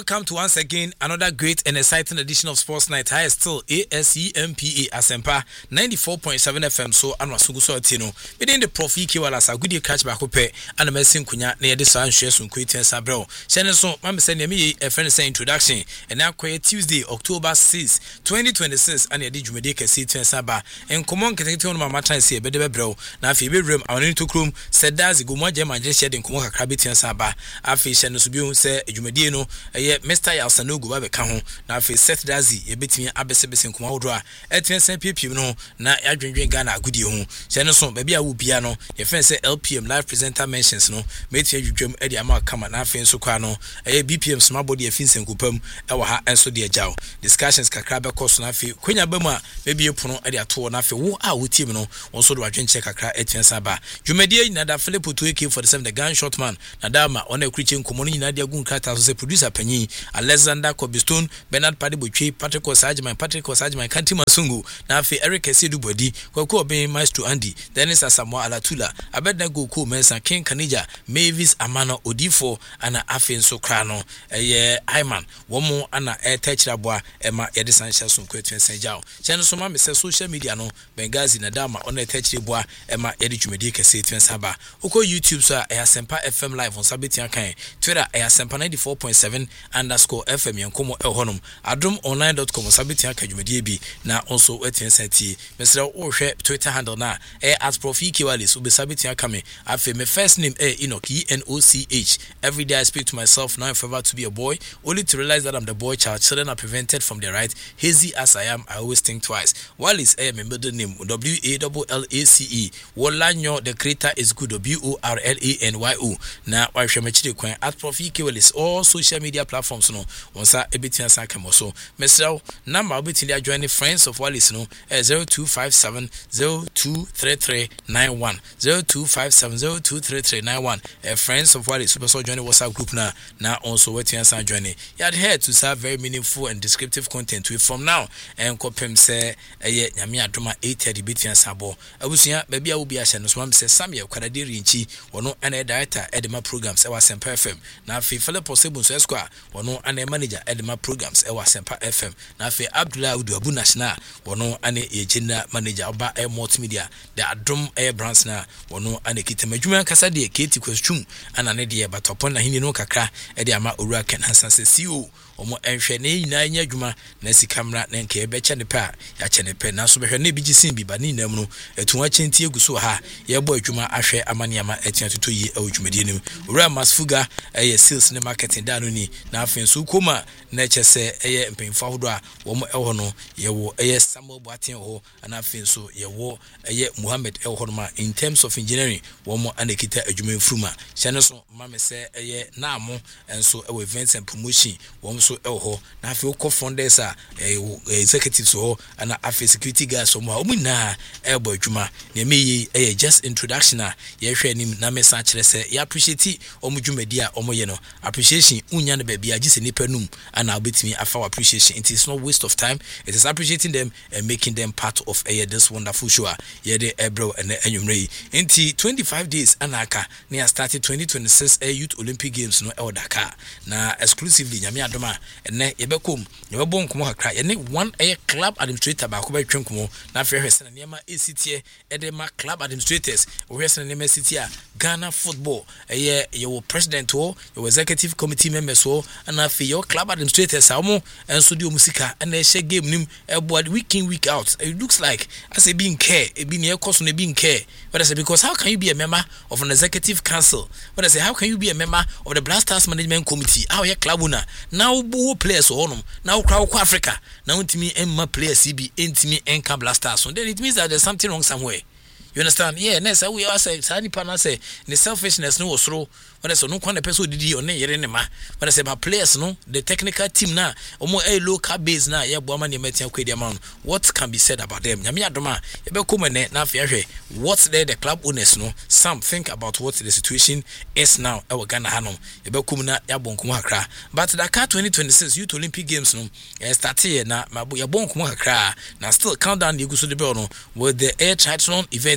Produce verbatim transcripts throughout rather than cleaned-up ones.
welcome to once again another great and exciting edition of Sports Night. Hi, still A S E M P A Asempa ninety-four point seven F M. So, I'm Sugu so Tino. Within the Profi Kiwala, a good catch back up and a messing Kunya near the San Shares on Quitting Sabro. Shannon, so, Mamma sending me a friend say introduction. And now, quiet Tuesday, October sixth, twenty twenty-six, and a Dijumedica City and Saba. And come on, getting to my matter and say, Bedebe Bro. Now, if you will room, I want to room, said Dazi Gumaja, and just shed in Kumoka Crabit and Saba. After Shannon Subu, say, Jumedino. Eye Mister Yalsanugu ba beka ho na afi Seth Dazi ye betimi abesebese nkoma hodro a etien ppm no na adwendwen Ghana agudi ho se no so ba bia wo bia no ye fen se L P M live presenter mentions no metia adwedwam e de ama kama na afi nso kwa no eye B P M smart body e finsen kopam e wo ha enso de agyaw discussions kakra be course na afi kwenya ba mu a be bia pono e de ato na afi wo a wo team no wonso do adwenche kakra etien saba dwumadie na da Philip to A K forty-seven the gun shot man na dama ona ekriche nkomo no nyina de agun krata so se producer panyi Alexander Kobistone, Bernard Padibuchi, Patrick Osajman, Patrick Osajman, Kanti Masungu, Nafi Eric Sedu Bodi, Koko be Maestro Andy, Dennis Asamoah Alatula, Abednego Ko Mensa, King Kanija, Mavis Amano Odifo, Ana Afin Sokrano, Eye Ayman, Womo Ana E Techrabwa, Emma Edison Shasun Quetin Senjao. Channel Soma Mister Social Media no, Bengazi Nadama on a Techrabwa, Emma Edicumedica Satan Saba. Oko YouTube sa Asempa F M live on Sabitia Kain, Twitter Asempa ninety-four point seven underscore F M yankomo ehonum adom online dot com sabitia kadwumadie bi na also wetin sati mesra wo hwe Twitter handle na e at Profi Kiwalis ube sabitia kame afi my first name e Enoch E N O C H. Every day I speak to myself now if ever to be a boy only to realize that I'm the boy child. Children are prevented from the right. Hazy as I am, I always think twice. Wallace I am my middle name W A L L A C E. Wolanyo the creator is good W O R L A N Y O. Na wa hwe machire kwan at Profi Kiwalis all social media platforms no onsa ebitia sakamo so mesraw number obetili join friends of Wallace no zero two five seven zero two three three nine one zero two five seven zero two three three nine one uh, friends of Wallace super so join WhatsApp group na na also wetia san join you had here to serve very meaningful and descriptive content with from now and kopem say eye nyame adoma eight thirty betia sabo abusia ba bia wo bia hye no so am say Samuel Kwadade Rinchi wono ana director edema programs e wa Sempa F M na afi Philip Osebun so esquire wono ana manager edema programs e wa Sempa F M na afi Abdullah Udu Abu National wono ana ye general manager oba e multimedia the Adom air brands na wono ana kitamadwuma kasa de Keti Kwestrum ana ne de batopon na hini no kakra e de ama Owura Ken Hansan se C E O omo enhwe ne nyina nya adwuma na si kamera na nke ebe che ne pa ya che ne pe na so behwe ne bi gisin bi ba ni nam no etu achenti eguso ha ye bo adwuma ahwe amaniama etia toto yi awdwumadi nim Owura Masfuga eye sales ne marketing da no ni na afen so koma na che se eye mpemfa hodo a wo mo eho no ye wo eye Samuel Boaten ho ana afen so ye wo eye Muhammad eho no ma in terms of engineering wo mo anekita adwuma mfruma chane so mama se eye na amo enso ewo events and promotion wo so eho na afi wo co-founders a executives ho ana afi security guys so mo omu na ebo adwuma na meyi eye just introduction a ye hwe nim na me sa kire se ya appreciate omu dwumadi a omu ye no appreciation unya na ba bia gise nipa num ana obetimi afa appreciation. It is not waste of time, it is appreciating them and making them part of uh, this wonderful show ye de ebro and enumre inti twenty-five days anaka near started twenty twenty-six uh, Youth Olympic Games no e Dakar na exclusively nyame adoma ene yebekom yebebon komo kakra ye ne one a club administrator ba ko betwen komo na fe hwese na niam eCT e de ma club administrators o hwese na niam eCT a Ghana football ye ye president o ye executive committee members o na fe your club administrators amo enso di omusika na e share game nim e board week in week out. It looks like as a being care e be near cost no being care but I say because how can you be a member of an executive council but I say how can you be a member of the Black Stars management committee how your club una now bo players on now crowd ko Africa now ntimi emma players C B ntimi enka Black Stars so then it means that there's something wrong somewhere. You understand? Yeah, next we all say sani pana say the selfishness no was through when I say no kwan person didi on yere ne ma but I say my players no the technical team na omo a local base na ye bo amane metia kwedi amount what can be said about them nyame adoma ye be come ne na afia what's there the club owners no some think about what the situation is now e Ghana hanom ye be come na ya bonkomo hakra but Dakar twenty twenty-six Youth Olympic Games no e start here na mabo ya bonkomo hakra na still countdown the guso de be no with the air triathlon event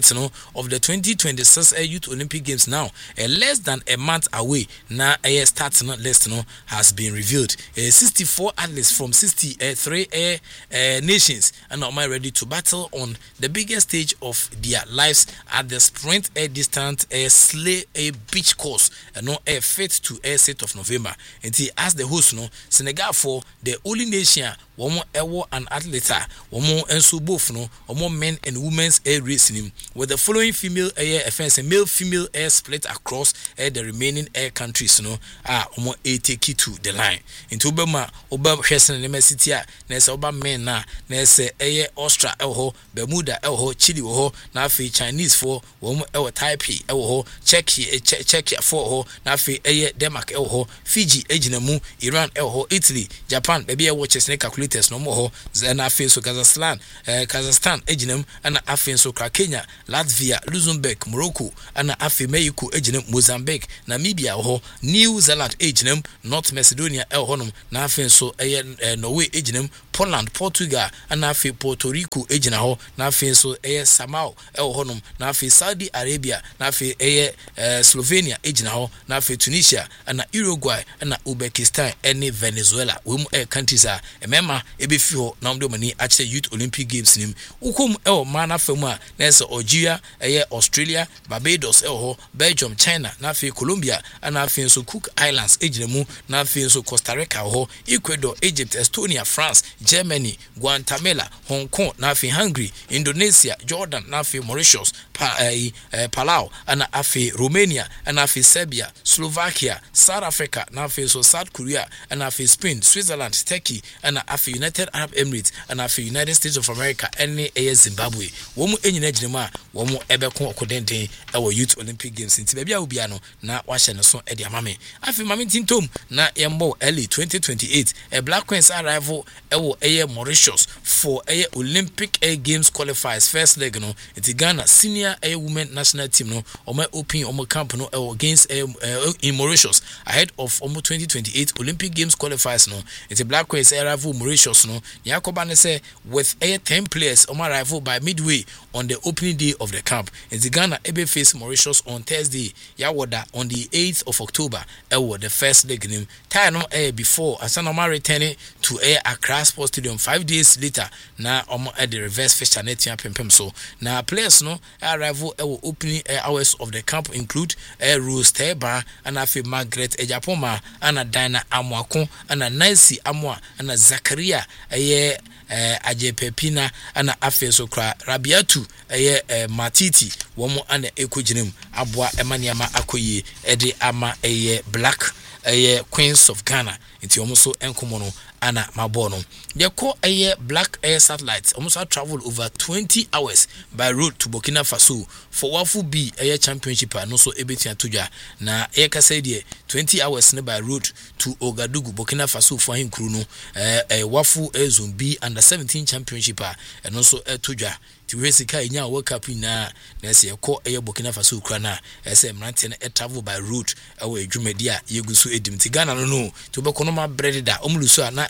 date no of the twenty twenty-six uh, Youth Olympic Games now uh, less than a month away. Now a uh, start no, list no has been revealed. Uh, sixty-four athletes from sixty-three uh, uh, nations are now ready to battle on the biggest stage of their lives at the sprint uh, distance uh, sleigh a uh, beach course and uh, no a uh, fit to a uh, set of November. And he as the host no Senegal for the only nation one ewo an athlete one and so both no one men and women's air racing with the following female air offense and male female air split across uh, the remaining air countries no ah one a take it to the line into Obama Obama Hesson and City ness Oba men na ness air Austria elho Bermuda elho Chile ho na fi Chinese for one ewo Taipei elho Czechia Czechia for ho na fi air Denmark elho Fiji ejinamu Iran elho Italy Japan baby watches ne calculators no more na fi so Kazakhstan uh, Kazakhstan ejinam ana afi so Kenya Latvia Luxembourg Morocco ana afi Mexico ejinam Mozambique Namibia ho New Zealand ejinam North Macedonia elhonum na afi so eye uh, Norway ejinam Poland Portugal ana afi Puerto Rico ejina ho na afi so eye Samoa elhonum na afi Saudi Arabia na afi eye uh, Slovenia ejina ho na afi Tunisia ana Uruguay ana Uzbekistan ene Venezuela we uh, countries are emema ebe fi ho na mde mani ache Youth Olympic Games nim ukom el mana famu a nese Algeria eye Australia Barbados elho Belgium China na afi Colombia ana afi so Cook Islands ejinemu na afi so Costa Rica ho Ecuador Egypt Estonia France Germany Guatemala Hong Kong na afi Hungary Indonesia Jordan na afi Mauritius pa, eh, eh, Palau ana afi Romania ana afi Serbia Slovakia South Africa na afi so South Korea ana afi Spain Switzerland Turkey ana afi United Arab Emirates ana afi United States of America ene eye Zimbabwe womu enyina ginema womu ebeko okodenten ewo Youth Olympic Games nti bia obia no na wahye ne so e de amame afi mame tintom na yembo early twenty twenty-eight a Black Queens arrival ewo eye Mauritius for eye Olympic Air Games qualifiers first leg no nti Ghana senior eye women national team no omo open omo camp no ewo against uh, uh, in Mauritius ahead of omo twenty twenty-eight Olympic Games qualifiers no nti Black Queens arrival Mauritius no yakoba ne say with eye ten players omo arrival by midway on the opening day of the camp nti Ghana ebe face Mauritius on Thursday yawoda on the eighth of October ewo the first leg nim time no eh before asanoma returning to air Accra Sports Stadium five days later na omo at the reverse fixture net pempem so na players no arrival ewo opening hours of the camp include air Rose Teba and afi Margaret Ejapoma and Dina Amwako and Nancy Amwa and Zakaria eye eh Ajepepina and afi so kra Rabiatu eye eh, Matiti womo and ekojinem aboa emaniama akoye ede ama eye Black eye Queens of Ghana nti omo so enkomo no ana mabono they call a Black Air Satellites almost travel over twenty hours by road to Burkina Faso for wafu B air championship and also ebetia tuja na air kasede twenty hours by road to Ouagadougou Burkina Faso for him crew no eh wafu air zone B under seventeen championship and also air tuja ti wesika nya World Cup na na se ekọ air Burkina Faso kra na ese mrante na travel by road awe adwumadi a yegusu edim ti Ghana no no to be kono ma bread da omluso na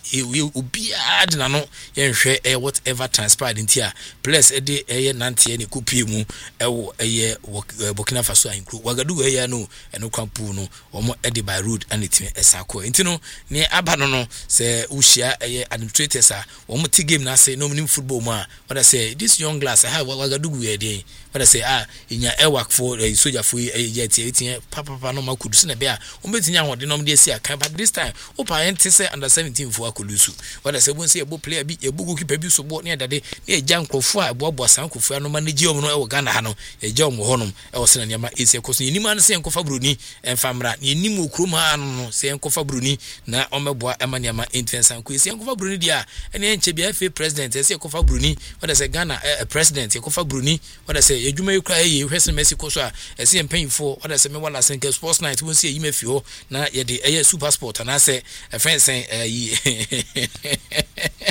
obia de na no yenhwe eh whatever transpired in here plus e de eh nante ne kopie mu ewo eh Burkina Faso ankru Ouagadougou eh no eno kwampu no omo e de by road and it esako enti no ne aba no no se ushia eh administrators a omo ti game na say no nim football mu a what say this young glass I have Ouagadougou eh dey what say ah inya e work for eh soldier for eh jet eh papa papa no makudu se na be a omo betinya hode no dey see akan but this time opa ente say under seventeen for akolusu what say won say ebo player bi ebo goalkeeper bi so bo ne dade ne eja nkrofo a ebo abo san krofo no manage omo no e wo Ghana ha no eja omo honom e wo se na niam ese koso ni man se enkofa broni enfamra ni nim okrom ha no se enkofa broni na omeboa ema niam intensan ko ese enkofa broni dia ene enche bia fa president ese enkofa broni what say Ghana uh, president enkofa broni what say edwuma yekra ye hwese Mexico so a ese empanyfo what say me wala senke sports night won say yimafi ho na ye de eye super sport na say e fence yi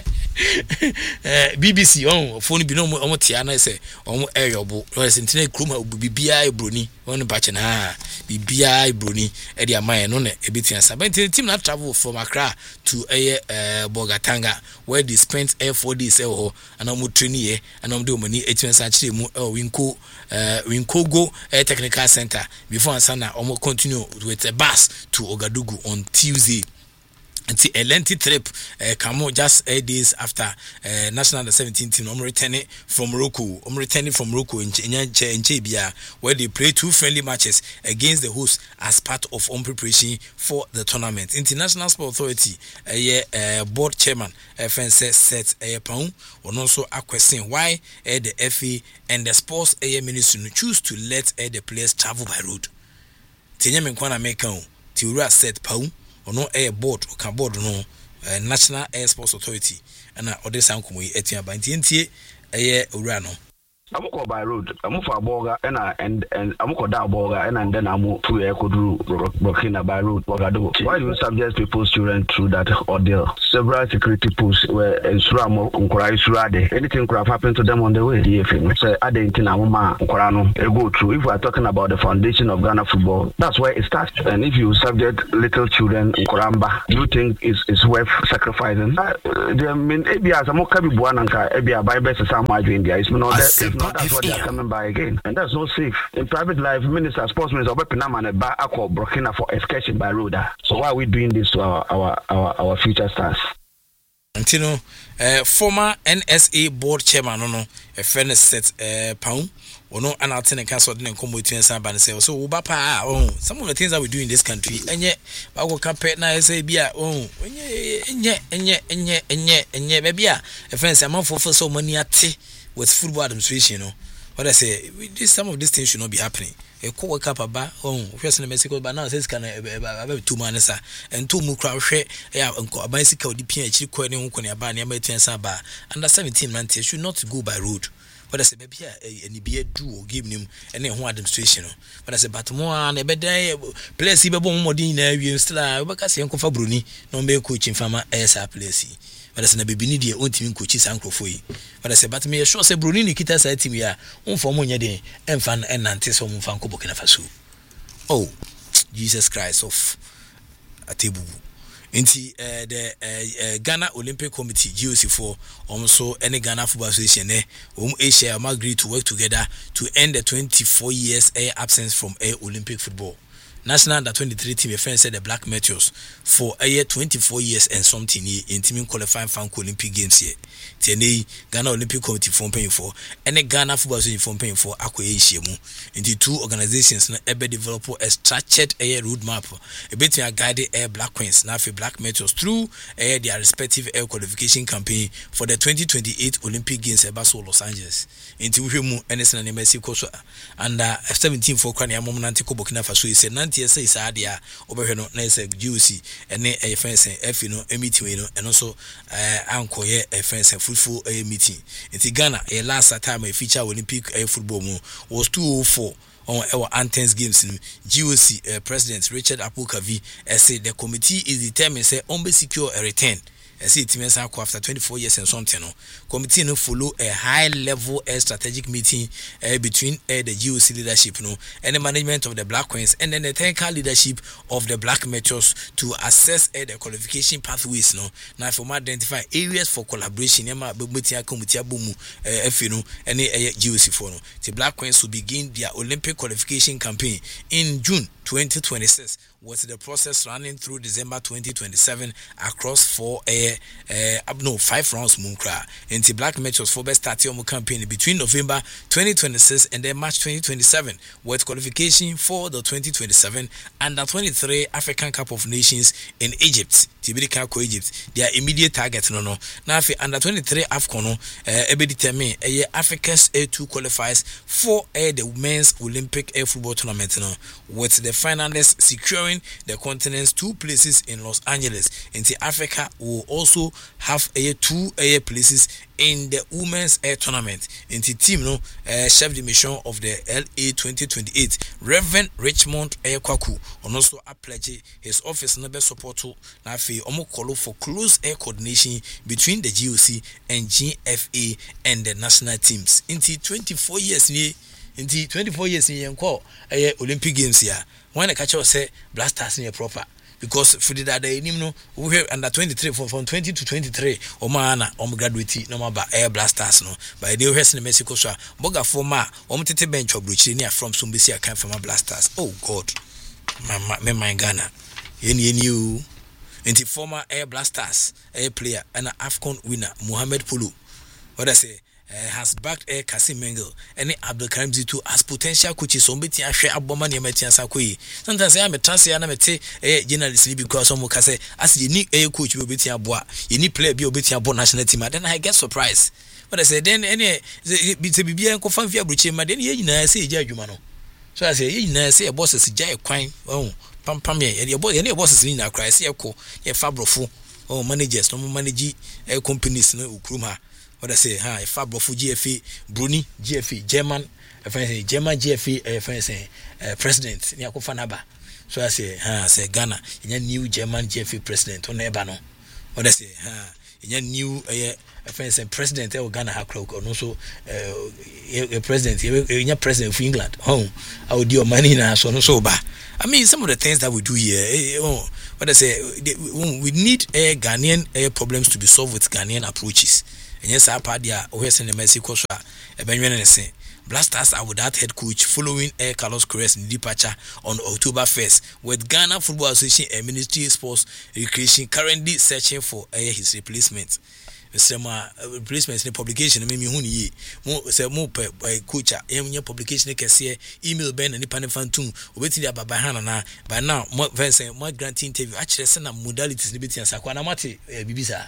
eh B B C on phone bi no omo tia na say omo eyobo o sentine kroma bibia ebroni on batch na bibia ebroni e dia man no na ebetia sa but team na travel from Accra to eh Bogatanga where they spent eh four days eh ho and omo train here and omo do money etwensa chire mu winko eh winkogo eh technical center before ansana omo continue with a bus to Ogadugu on Tuesday. Until a lengthy trip uh, come just eight days after uh, national under seventeen team um, returning from Morocco um, returning from Morocco in Chebia where they play two friendly matches against the host as part of on preparation for the tournament. International Sport Authority uh, yeah, uh, board chairman uh, says set a uh, pound and also a question why uh, the F A and the sports uh, ministry choose to let uh, the players travel by road. Tinyamin kwana meka tiura set pound or no air board or can board no uh, National Air Sports Authority and uh, other sound come we etia banti air urano. I'm go by road. I'm for Boga and I and and I'm go down Boga and, and then I'm to Ekodru Burkina by road Bogado. Why do you subject people's children through that ordeal? Several security posts were in Suramo Unkurai Surade. Anything could have happened to them on the way. If you say I didn't know Unkurano go through. If we are talking about the foundation of Ghana football, that's where it starts. And if you subject little children in Kuramba, you think it's, it's worth sacrificing? Uh, I mean, Ebia Samokabi Buananka, Ebia Bible Sama India. It's not that. That's what they're coming by again, and that's not safe. In private life, minister, sports minister, Obepenam and Ba Akko Burkina for excursion by road. So why are we doing this to our our our, our future stars? Antino, uh, former N S A board chairman, no, no, a friend set uh, pound. Or no, and I'll tell the council didn't come with and say, so Bapa, oh, some of the things that we do in this country, and yet, I will compare now, say, Bia, oh, and yet, and yet, and yet, and yet, and yet, and yet, maybe a friend, I'm for so many at tea. With football administration, you know, what I say, this, some of these things should not be happening. A co work up about oh, first in Mexico, but now says can have two manasa and two more crowd share a bicycle, the P H quite a ban, and Saba, under seventeen months should not go by road. But I said, maybe any be a do or give him any one administration. But I said, but more and a better place, even more dinner, you still are because Uncle Fabruni, no mere coaching farmer as a place. But I said, baby, need your own team coaches and crofui. But I said, but me sure say Brunini Kita said to me, on for Monia day, and fan and antis home fan Burkina Faso. Oh, Jesus Christ of a table. Into uh, the uh, uh, Ghana Olympic Committee G O C for also any Ghana Football Association, eh, um, Asia agreed to work together to end the twenty-four years uh, absence from uh, Olympic football. National Under twenty-three team, a friend said the Black Meteors for a year twenty-four years and something in team qualifying for Olympic Games here. T N A Ghana Olympic Committee for paying for and a Ghana Football Association for paying for Akwe into two organizations na ebe develop a structured air roadmap a bit a guided air Black Queens now for Black Meteors through air their respective air qualification campaign for the twenty twenty-eight Olympic Games at Basel, Los Angeles. Into Wimu Anderson and M S C Koso under seventeen for Krania Momantico Burkina Faso is a T S A is adia over no nice juicy and a friends and F no a meeting and also uh uncle a friends and fruitful a meeting. In Ghana, a last time a feature Olympic a football was two oh four on our Antennes games in G O C uh, President Richard Apokavi said the committee is determined say on secure a return. I see it means after twenty-four years and something. No committee no follow a high level uh, strategic meeting uh, between uh, the G O C leadership no and the management of the Black Queens and then the technical leadership of the Black Meteors to assess uh, the qualification pathways no now for identify areas for collaboration. Yama bemutia committee abumu F no and the G O C for no the Black Queens will begin their Olympic qualification campaign in June twenty twenty-six. Was the process running through December twenty twenty-seven across four uh, uh, no five rounds Munkra and the Black Meteors for best start your campaign between November twenty twenty-six and then March twenty twenty-seven with qualification for the twenty twenty-seven under twenty-three African Cup of Nations in Egypt. Tibirika ko Egypt their immediate target no no now under twenty-three AFCON no uh, ebe determine uh, Africa's A two qualifies for uh, the men's Olympic air football tournament no with the finalists, securing the continent's two places in Los Angeles. Into Africa will also have a two a places in the women's air tournament. Into team no uh, chef de mission of the L A twenty twenty-eight, Reverend Richmond Air Kwaku, and also a pledge his office number support to Nafi Omo call for close air coordination between the G O C and G F A and the national teams. Into twenty-four years ni into twenty-four years ni yenko eh Olympic Games here. When I catch us say Blasters ni proper. Because for the day no we have under twenty-three from, from twenty to twenty-three o mana o graduate no ba air Blasters no by the west in Mexico so boga for ma o mtete bench obruchi ni from Sumbesi account from Blasters. Oh God, my my, my Ghana yeni yeni you into former air Blasters air player and an AFCON winner Mohamed Pulu what I say uh, has backed Air Kasim Mengel and Abdul Karim Zito as potential coaches. So, Betty, I share Aboma near Metian Sakui. Sometimes I am a transfer and I'm a journalist because some can say, as you need a coach, will be Tiabois, you need play be obedient about national team. Then I get surprised. But I say, then any be and confirm via Bruce, but then you know, I say, Jumano. So I say, you know, I say a boss is a giant quine. Oh, Pam Pamia, and your boy, any bosses in our cry, see a co, a fabro, oh, managers, no manage a companies, no Kruma. What I say, ha, if Fabro G F A, Bruni, G F A, German, a German G F A, a president, Nyako Fanaba. So I say, ha, say Ghana, in a new German G F A president, on Ebano. What I say, ha, in a new a president of Ghana, Hakrok, or also a president, a president of England, home. I would do your money now, so no sober. I mean, some of the things that we do here, oh, what I say, we need a Ghanaian uh, problems to be solved with Ghanaian approaches. And yes, I part there, always in the Mexico, a Benjamin say, Blasters are without head coach following Air Carlos Corres' departure on October first, with Ghana Football Association and Ministry of Sports Recreation currently searching for uh, his replacement. Some uh, replacements in the publication, maybe Huni, more say more by coach, a publication can see email Ben and the Panafantum, waiting about by Hannah. By now, more Vincent, more grant interview, actually, send a modalities, liberty and Sakwanamati, Bibisa.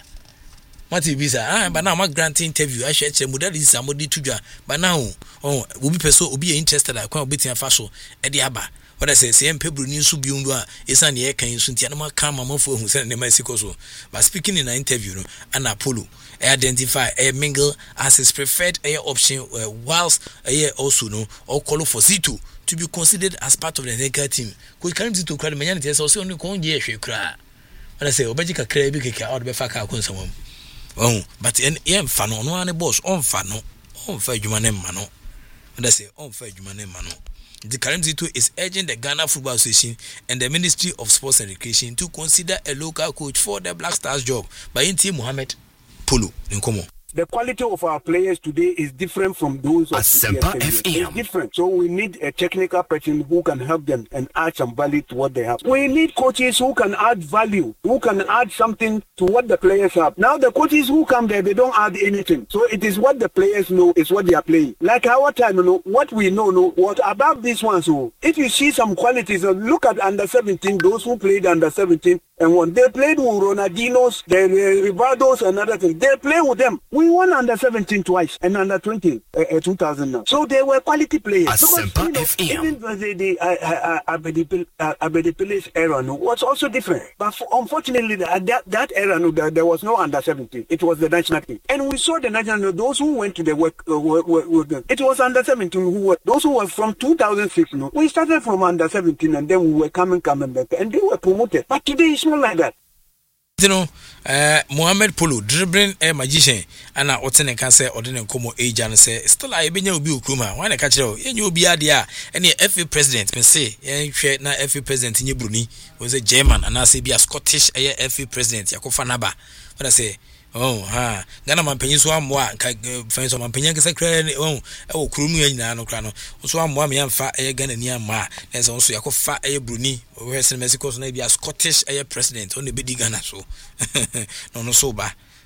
Mati bisa ah but now my grant interview I share model is somebody to ja but now oh will be person will be interested I can betin afa so e de aba what I say say empebru ni nso bi undu a esa na ye kan nso ntia na maka mamafo hu se na Mexico so but speaking in an interview no and Apollo identify a mingle as his preferred air option uh, whilst a also no or call for Zito to be considered as part of the Neka team could can Zito crowd many tell so only kon je hwe kra what I say obaji kakra bi keke out be fa ka kon samam. Oh, but in em fano no ane boss on fano on fa adwuma ne ma no. What I say on fa adwuma ne ma no. The Karim Zito is urging the Ghana Football Association and the Ministry of Sports and Recreation to consider a local coach for the Black Stars job by Inti Mohamed Pulu Nkomo. The quality of our players today is different from those of Asempa F M. It's different. So we need a technical person who can help them and add some value to what they have. We need coaches who can add value, who can add something to what the players have. Now the coaches who come there, they don't add anything. So it is what the players know, is what they are playing. Like our time, you know, what we know, know what about these ones. So if you see some qualities, uh, look at under seventeen, those who played under seventeen, and when they played with Ronaldinos, the uh, Rivaldos and other things, they play with them. We won under seventeen twice and under twenty, uh, uh, two thousand now. So they were quality players. Asempa Because, you know, even the, the uh, uh, Abedipele's era no, was also different. But for, unfortunately, that, that, that era, no, there, there was no under seventeen. It was the national team. And we saw the national team, those who went to the work, uh, work, work, work, it was under seventeen who were, those who were from two thousand six. No, we started from under seventeen and then we were coming, coming back and they were promoted. But today it's not like that. You know, uh, Mohamed Pulu dribbling a magician and I what's in a cancer or didn't come age and say, still I be no be Kuma. Why not catch it? You be idea. Any F A president, may say, yeah, share na F A president in Bruni was a German and I say be a Scottish F A president, Yakofanaba. What I say, oh, ha, Ghana man peninsula moi, friends of my peninsula secretary, oh, oh, Krumi and Nano Crano. So I'm one young fat a Ghana near Ma. There's also Yakofa a Bruni. Whereas in Mexico, maybe a Scottish air president, only be Ghana so. No, no, so bad.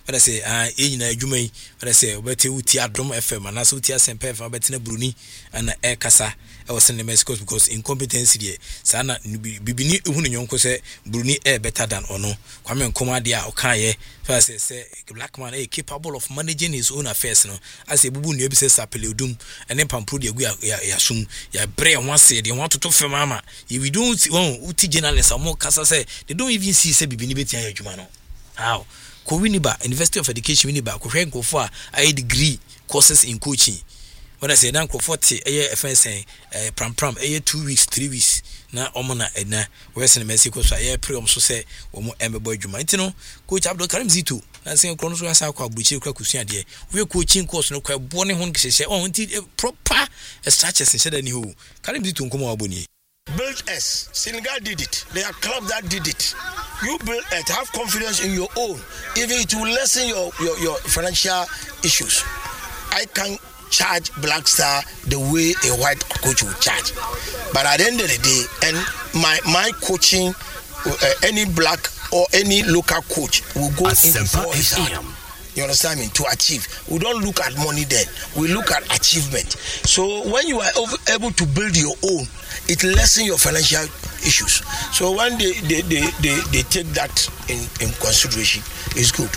But I say, ah, in a Jumay, but I say, but you tia drum F M and as you tia Saint Pef, but in a Bruni and a Casa. I was in the Mexico because incompetency, Sana Bibini Unionco say Bruni air better than Ono. Kwame and Comadia or Kaye, first say, black man, a capable of managing his own affairs. No, as a bubu nebi says Sapeludum, and then Pampudia, we are Yasum, ya bray one said, you want to talk for Mama. If we don't see one Uti journalists or more Casa say, they don't even see Sabini Betia Jumano. How? Kowiniba, University of Education Winiba, Korenko for a degree courses in coaching. When I say Nanko forty, a F S A, pram pram, a two weeks, three weeks, na omona edna, Western Mexico, so I pre so say, or more Ember Boy Jumaitino, Coach Abdul Karim Zitu, and saying Chronos was our Buchi Krakusian, dear. We are coaching course, no quite born in Hong Kong, oh, indeed, a proper structures instead of new. Karim Zitu come Boni. Build S. Senegal did it. There are clubs that did it. You build it, have confidence in your own. Even it will lessen your, your, your financial issues. I can charge Black Star the way a white coach will charge, but at the end of the day, and my my coaching, uh, any black or any local coach will go in for his heart. You understand me? To achieve, we don't look at money then. We look at achievement. So when you are able to build your own, it lessens your financial issues. So when they they they they, they take that in, in consideration, it's good.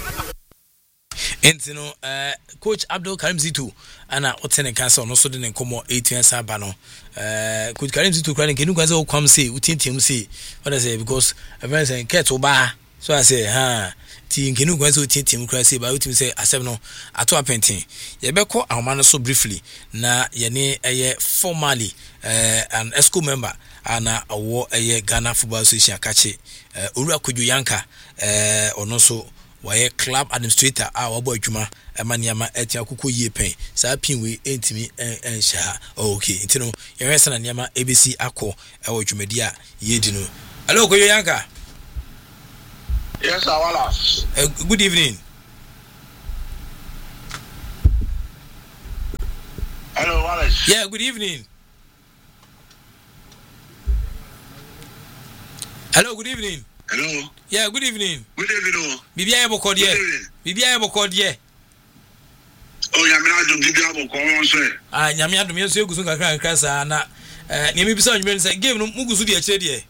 And you know, uh, Coach Abdul Karim Zitu, and I what's in the council, no so didn't come more eighteen Sabano. Uh, Coach Karim Zitu, crying, can you guys all come see, Utin Tim see? What I say, because a man saying, Cat or bar. So I say, ha, Tim, can you guys all tin Tim cry, say, but Utim say, I said no, at two painting. Yabeko, our man so briefly, na yane a formally, uh, an ESCO member, and a war a Ghana Football Association, catch it, uh, Ura Kujuyanka, uh, or no so. Why club administrator our boy Juma Amaniama etia kuku ye pen sa pin we entimi en sha okay you know you rest na niama A B C akọ e wo dwumedia ye di no hello ko yanka yes awala uh, good evening hello Wallace yeah good evening hello good evening hello yeah good evening good evening bibia e boko de bibia e boko de oh ya me adum bibia boko won so ah nyame adum yeso egusu kakra kakra sa na eh ne me bisa onwere say game no mugusu de akire de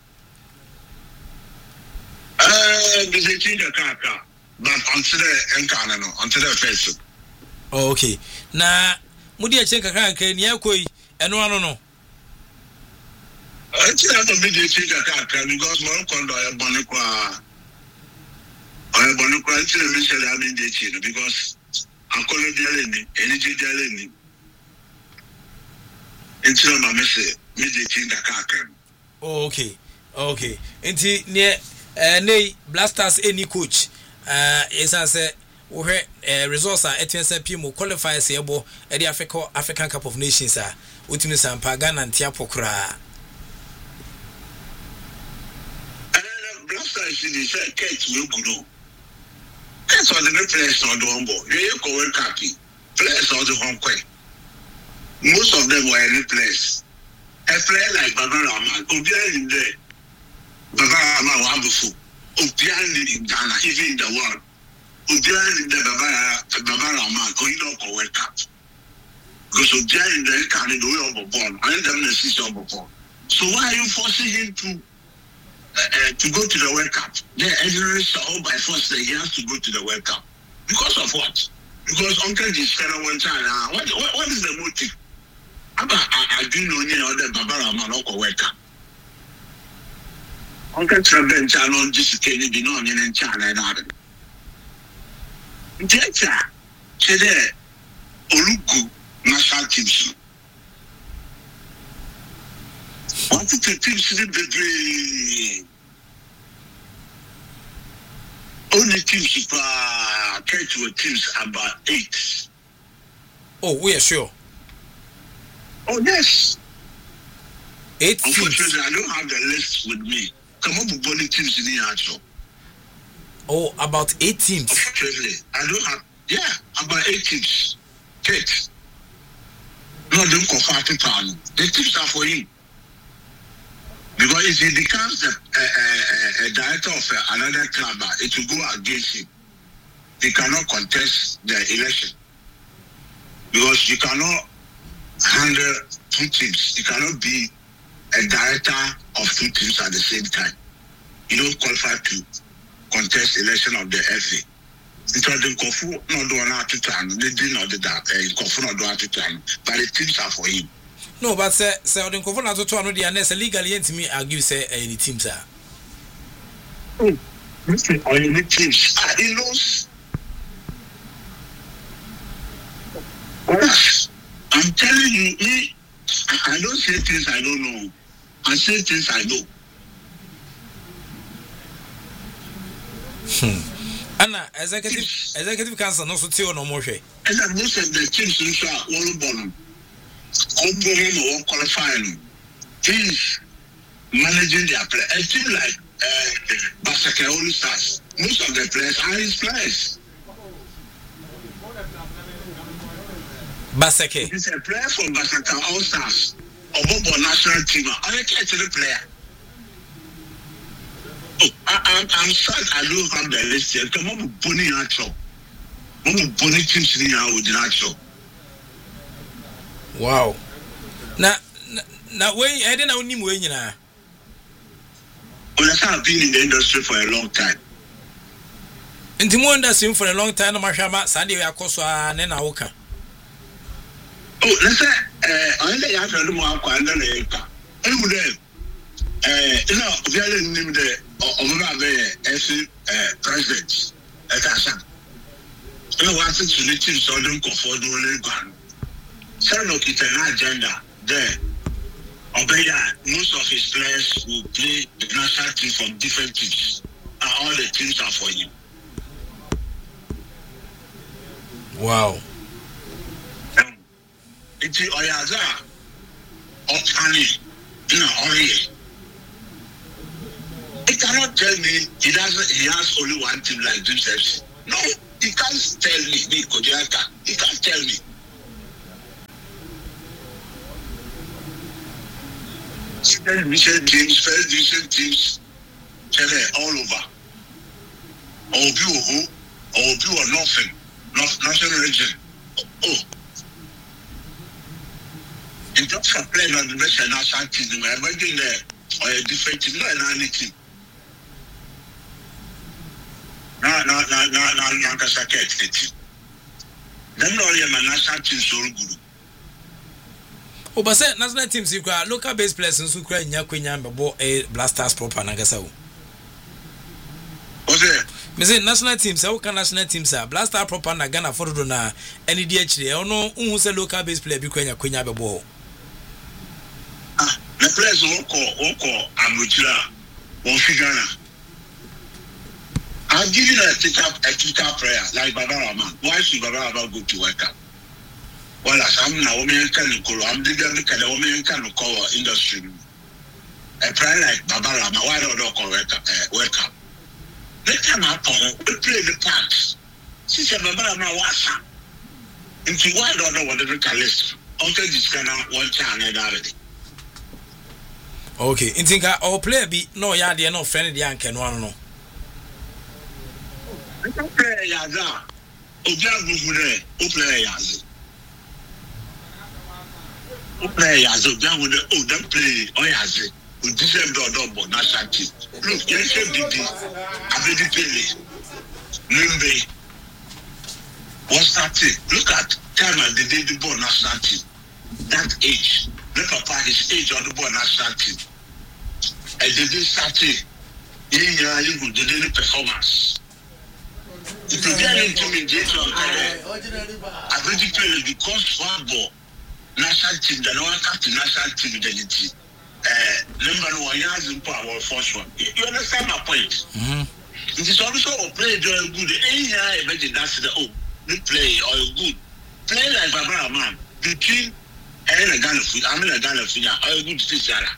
eh this is the kaka but until the enkana no until the first oh okay na mudi akire kakra kakra ni akoi eno ano no I think I'm a bit kaka because my condo I bonekwa I bonekwa until me say I mean the because I'm calling the lady energy the lady until my message me the kaka oh okay okay enti ne eh nei Blasters any coach eh yesa say wo hwe eh resource a etiensa pimo qualify say ebo e the Africa African Cup of Nations a utimi sampa Ghana ntia pokra Blasters is the Kate will go. That's what the players on the one ball. You go World Cup. Players on the Hong Kong. Most of them were any players. A player like Baba Rahman, Obian in there. Baba Rahman wonderful. Obian in Ghana, even in the world. Obian in there, Baba Baba Rahman, or you don't go World Cup. Because Obian in there can't do it on the ball. I ain't having a system on the ball. So why are you forcing him to? Uh, uh, to go to the World Cup? The engineers all by force that he has to go to the World Cup. Because of what? Because Uncle is kind of one time. Uh, what, what what is the motive? Aba I do know any other Barbara Maloko World Cup. Uncle Trevor Channel just came to be known in China and other. Jetta, Chede, Olugu, national teams. What is the team should be? Only teams uh try to teams about eight. Oh, we are sure. Oh yes. Eight Unfortunately, teams. I don't have the list with me. Come on, with only teams in the actual. Oh, about eight teams. Unfortunately, I don't have. Yeah, about eight teams. Eight. No, don't go far to town. The teams are for him. Because if he becomes a, a, a, a director of a, another club, it will go against him. you cannot contest the election because you cannot handle two teams. You cannot be a director of two teams at the same time. You don't qualify to contest election of the F A. Because the Kofu not do not to time, they did not do that. Kofu not do not to time, but the teams are for him. No, but say say the Kofu not to time, the unless legally to me argue say any teams are. Oh, or any teams. Ah, he knows. I'm telling you, me, I don't say things I don't know. I say things I know. Hmm. Anna, executive executive council no so tell no more hwe. And that most of the teams who are all born, all born or qualifying, he's managing their play. A team like uh, Basaka All Stars, most of the players are his players. Basake. He's a player for Basaka All Stars, or Bobo national team. I can't tell the player. Oh, I, I'm, I'm sad I don't have the list here. Come on, Bonnie Nacho. I'm Bonnie teams in here with Nacho. Wow. Now, now, wait, I didn't know him when you know. Well, I've been in the industry for a long time. And the one that's in for a long time, Mashama, Sandy, I cost and then I walk. Oh, let's say, uh, I only have a little more and then a car. I would have, uh, you know, very limited. Every president at Assam. I wanted to let him so don't comfort the only one. So look, it's an agenda there. Obey that most of his players will play the national team from different teams. And all the teams are for him. Wow. Um, it's Oyaza or Tani, you know, Oye. He cannot tell me he doesn't. He has only one team like Dreams F C. No, he can't tell me. Me Kodiaka, he can't tell me. First division teams, first division teams, all over. Or be who, or be or nothing, not national region. Oh, in terms of playing on the national team, I'm imagine there or a different team, not any team. No, no, no, no, no, no, Kasa Kate. Then all your national team so good. Oh, but say national teams you got local based players in Sukra, Nyakunya, but a blasters proper Nagasa. What's it? Me say national teams, how can national teams are blaster proper Nagana for Dona, any D H D, or no, who's a local based player, Buquenya, Quenya, Babo. Ah, the players won't call, won't call, I'm with you, won't figure out. I'm giving a teacher a teacher prayer like Baba Rama. Why should Baba Rama go to work up? Well, as I'm now, women can call. I'm the guy women can call industry. A prayer like Baba Rama. Why don't they call work up? Work up. Let them happen. We play the parts. Since Baba Rama was into why don't know what the list? Until this kind of one channel already. Okay, in think our player be no yard, they are no friend, the uncle, no, no. Play Yaza, Obiagude, Oplay Yaza. Oplay Yaza, Obiagude, oh, don't play Oyaze, who deserve the double national team. Look, you said D D, Abedi Pele, Limbe, what's that thing? Look at time at the day the ball national team. That age, look at his age on the ball national team. And they didn't start it. Yeah, you could do the performance. If you get into me, Jason, I already tell you because football national team, the lower captain national team identity. Uh, number one, years in power first one. You understand my point? Mm-hmm. It is also a play doing good. Any year, imagine that's the oh, you play or you good. Play like Baba man. Between and a gun of food, I'm in a gun of food. Are you good to teach Sarah?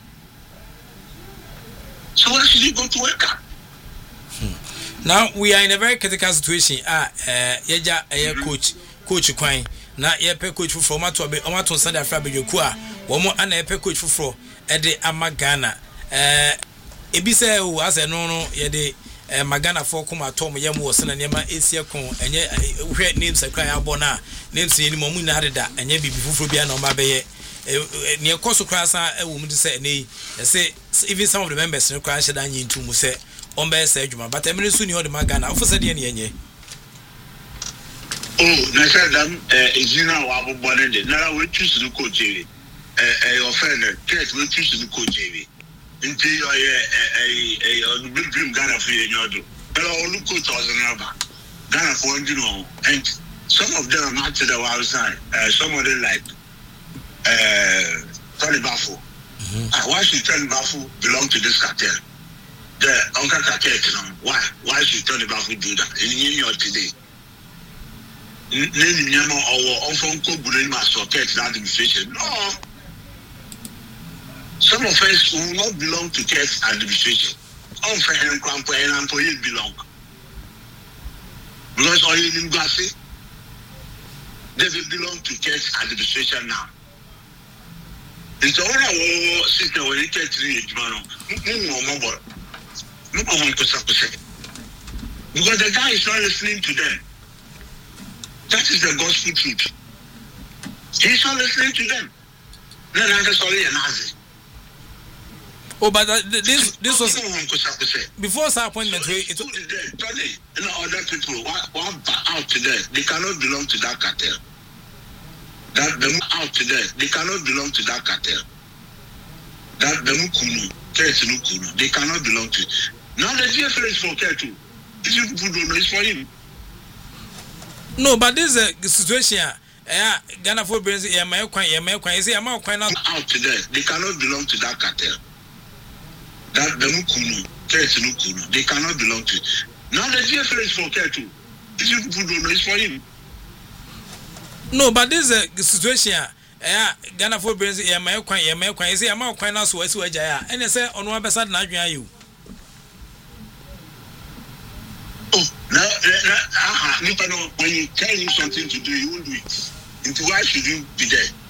So why should you go to work up? Now we are in a very critical situation. Ah, uh, Yaja, a coach, coach Quine. Now, ye pay coach for format to be Omaton Sanda Fabi Yokua. One more and a pay coach for Ede Amagana. Uh, Ebise, who has a no no, Yede eh magana for kuma tom yam wo sena nema esia kon enye hwe names akra ya bona names ni mo mu na adeda enye bibi fufuro bia na o ma beye ne ekoso krasa ewo mu de say nei say even some of the members no kra sheda nyi ntu mu say on be say adwuma but emre su ni o de magana ofo say de ne enye oh na say dam eh izina wa abobone de na we choose the coach eh eh offender get we choose the coach eh until you are a big dream Ghana for you know but all the coach was another Ghana for you know and some of them are not to the outside uh, some of them like uh Tony Bafo mm-hmm. Why should Tony Bafo belong to this cartel the Uncle cartel you know why why should Tony Bafo do that in New York today name nyama or on ko bulin ma socket that administration no. Some of us will not belong to church administration. Unfair and cramp and employees belong. Because all you in Glassie, they will belong to church administration now. It's all our system when you get to the Jumano. No more. No more because the guy is not listening to them. That is the gospel truth. He's not listening to them. Then I'm just only a Nazi. Oh, but uh, this this was before our appointment. It was you know, other people one out today. They cannot belong to that cartel. That them out today. They cannot belong to that cartel. That them kunu, Ketu kunu. They cannot belong to it. Now the G F L is for Ketu. These people don't know it's for him. No, but this is a situation. Yeah, Ghana for brains. Yeah, my coin. Yeah, my coin. Is it my coin out today? They cannot belong to that cartel. That the Mukunu, Ketu Kunu, they cannot belong to it. Now the G F L is for Ketu. These people don't know it's for him. No, but this is a situation. Yeah, Ghana for brains. Yeah, my coin. Yeah, my coin. Is it my coin now? So it's where Jaya. And I say on one percent na you. Oh, now, uh, uh, when you tell him something to do, he won't do it. And why should you be there?